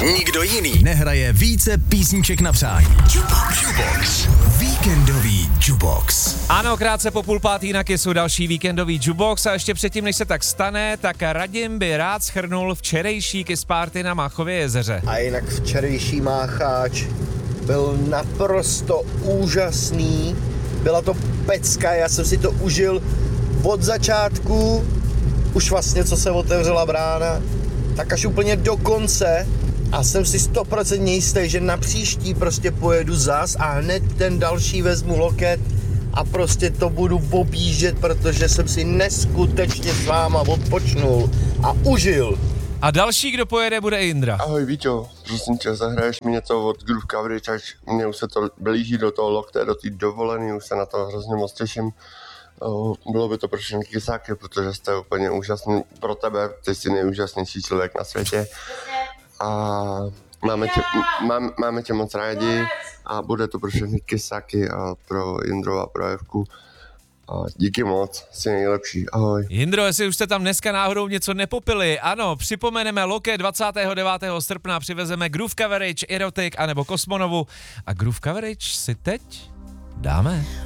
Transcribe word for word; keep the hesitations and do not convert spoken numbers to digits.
Nikdo jiný nehraje více písniček na přání. Jukebox. Jukebox. Víkendový Jukebox. Ano, krátce po půl pátý na Kissu další víkendový Jukebox a ještě předtím, než se tak stane, tak Radim by rád shrnul včerejší Kiss Party na Máchově jezeře. A jinak včerejší Mácháč byl naprosto úžasný. Byla to pecka, já jsem si to užil od začátku, už vlastně co se otevřela brána, tak až úplně do konce a jsem si sto procent jistý, že na příští prostě pojedu zas a hned ten další vezmu loket a prostě to budu objíždět, protože jsem si neskutečně s váma odpočnul a užil. A další, kdo pojede, bude Jindra. Ahoj Víťo, prosím tě, zahraješ mi něco od Groove Coverage, až mě už se to blíží do toho lokte, do té dovolený, už se na to hrozně moc těším. Bylo by to pro všechny kysáky, protože jste úplně úžasný pro tebe, ty jsi nejúžasnější člověk na světě. A máme tě, máme, máme tě moc rádi a bude to pro všechny kysáky a pro Jindru a pro Evku. A díky moc, jsi nejlepší, ahoj. Jindro, jestli už jste tam dneska náhodou něco nepopili, ano, připomeneme Loket dvacátého devátého srpna, přivezeme Groove Coverage, Erotic anebo Kosmonovu a Groove Coverage si teď dáme.